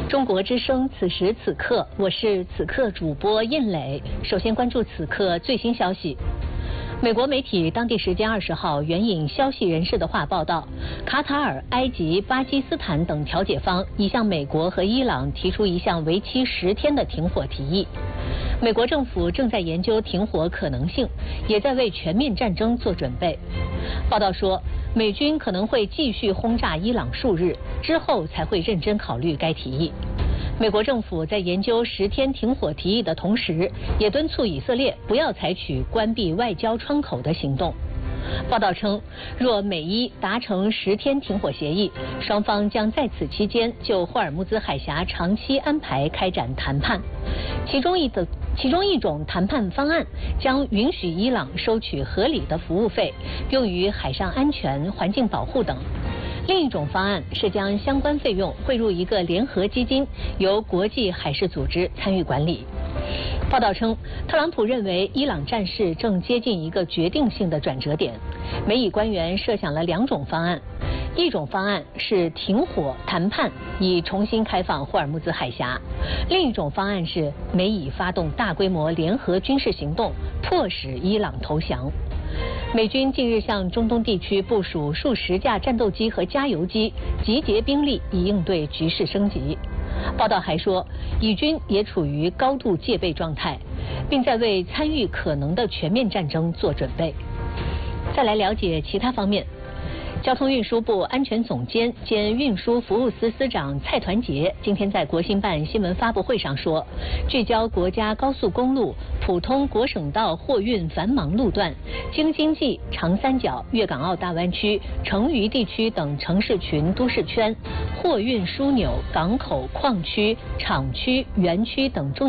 中国之声，此时此刻，我是此刻主播印磊。首先关注此刻最新消息。美国媒体当地时间20号援引消息人士的话报道，卡塔尔、埃及、巴基斯坦等调解方已向美国和伊朗提出一项为期10天的停火提议。美国政府正在研究停火可能性，也在为全面战争做准备。报道说，美军可能会继续轰炸伊朗数日，之后才会认真考虑该提议。美国政府在研究10天停火提议的同时，也敦促以色列不要采取关闭外交窗口的行动。报道称，若美伊达成10天停火协议，双方将在此期间就霍尔木兹海峡长期安排开展谈判。其中一种谈判方案将允许伊朗收取合理的服务费，用于海上安全、环境保护等。另一种方案是将相关费用汇入一个联合基金，由国际海事组织参与管理。报道称，特朗普认为伊朗战事正接近一个决定性的转折点。美以官员设想了2种方案，一种方案是停火谈判，以重新开放霍尔木兹海峡；另一种方案是美以发动大规模联合军事行动，迫使伊朗投降。美军近日向中东地区部署数十架战斗机和加油机，集结兵力以应对局势升级。报道还说，以军也处于高度戒备状态，并在为参与可能的全面战争做准备。再来了解其他方面。交通运输部安全总监兼运输服务司司长蔡团结今天在国新办新闻发布会上说，聚焦国家高速公路、普通国省道货运繁忙路段、京津冀、长三角、粤港澳大湾区、成渝地区等城市群、都市圈、货运枢纽、港口、矿区、厂区、园区等重要